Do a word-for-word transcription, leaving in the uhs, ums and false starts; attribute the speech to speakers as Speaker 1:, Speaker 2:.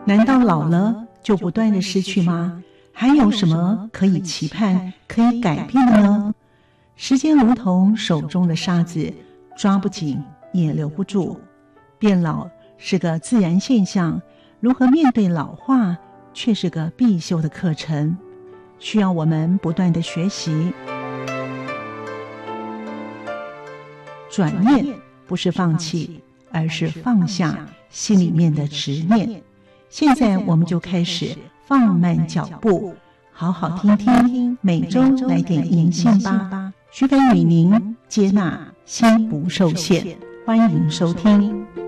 Speaker 1: 难道老了就不断的失去吗？还有什么可以期盼、可以改变的呢？时间如同手中的沙子，抓不紧也留不住。变老是个自然现象，如何面对老化却是个必修的课程，需要我们不断的学习。转念不是放弃，而是放下心里面的执念。现在我们就开始放慢脚步，好好听听每周来点银杏吧。徐凡与您接纳心不受限，欢迎收听。